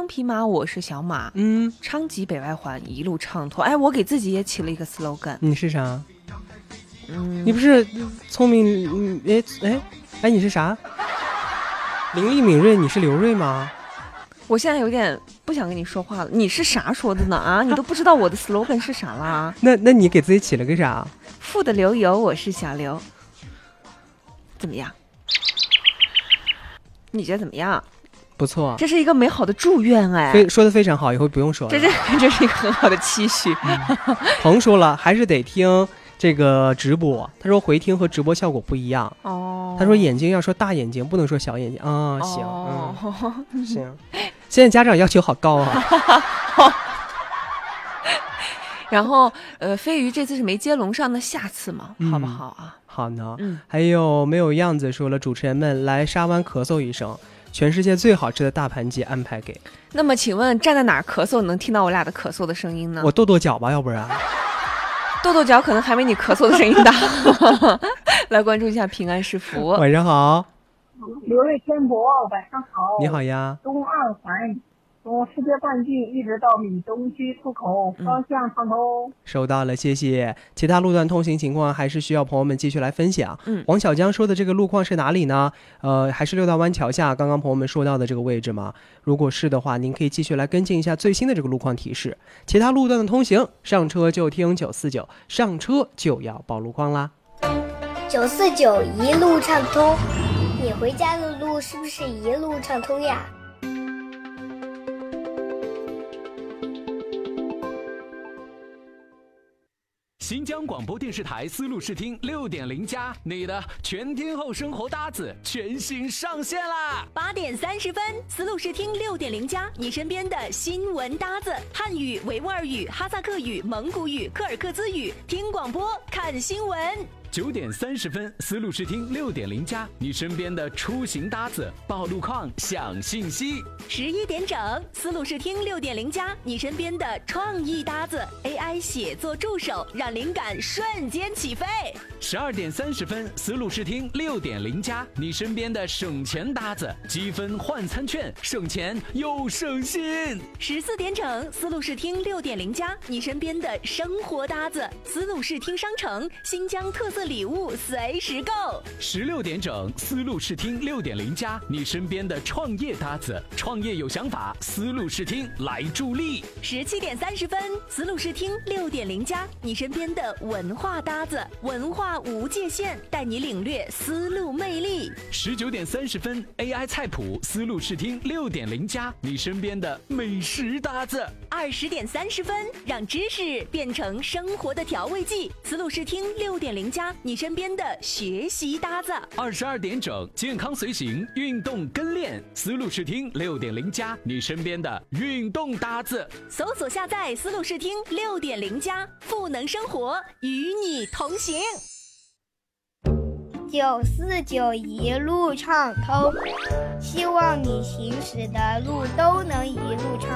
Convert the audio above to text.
匹马，我是小马。昌吉北外环，一路畅通。哎，我给自己也起了一个 slogan。 你是啥？你不是聪明？哎，你是啥？伶俐敏锐，你是刘瑞吗？ 我现在有点不想跟你说话了。你是啥说的呢？啊，你都不知道我的 slogan 是啥啦？ 那你给自己起了个啥？ 富的流油，我是小刘。怎么样？你觉得怎么样？ 不错， 这是一个美好的祝愿。哎， 说的非常好，以后不用说了。 这是一个很好的期许。 鹏说了，还是得听这个直播。他说回听和直播效果不一样。他说眼睛要说大眼睛，不能说小眼睛啊。行，行。现在家长要求好高啊。 然后飞鱼这次是没接龙上，那下次嘛，好不好啊？ 好呢。还有没有样子说了，主持人们来沙湾咳嗽一声，全世界最好吃的大盘鸡安排给。 那么请问站在哪儿咳嗽能听到我俩的咳嗽的声音呢？ 我跺跺脚吧，要不然跺跺脚可能还没你咳嗽的声音大。来关注一下平安是福。 晚上好， 刘瑞天博，晚上好。 你好呀。 东二环从世界冠军一直到闽东区出口方向畅通。 收到了，谢谢。其他路段通行情况还是需要朋友们继续来分享。王小江说的这个路况是哪里呢？还是六道湾桥下刚刚朋友们说到的这个位置吗？如果是的话，您可以继续来跟进一下最新的这个路况提示。其他路段的通行，上车就听949，上车就要报路况啦。 949一路畅通，你回家的路是不是一路畅通呀？ 新疆广播电视台丝路视听6.0+，你的全天候生活搭子全新上线啦 ！8点30分，丝路视听6.0+，你身边的新闻搭子，汉语、维吾尔语、哈萨克语、蒙古语、柯尔克孜语，听广播看新闻。 9点30分，丝路视听6.0+，你身边的出行搭子，报路况享信息。 11点整，丝路视听6.0+，你身边的创意搭子 ，AI 写作助手，让灵感瞬间起飞。 12点30分，丝路视听6.0+，你身边的省钱搭子，积分换餐券，省钱又省心。 14点整，丝路视听6.0+，你身边的生活搭子，丝路视听商城，新疆特色礼物随时购。 16点整，丝路视听6.0+，你身边的创业搭子，创业有想法，丝路视听来助力。 17点30分，丝路视听6.0+，你身边的文化搭子，文化无界限，带你领略丝路魅力。 19点30分 ，AI 菜谱，丝路视听6.0+，你身边的美食搭子。 20点30分，让知识变成生活的调味剂，丝路视听6.0+，你身边的学习搭子。 22点整，健康随行，运动跟练，丝路视听6.0+，你身边的运动搭子。 搜索下载丝路视听6.0+，赋能生活，与你同行。 949一路畅通，希望你行驶的路都能一路畅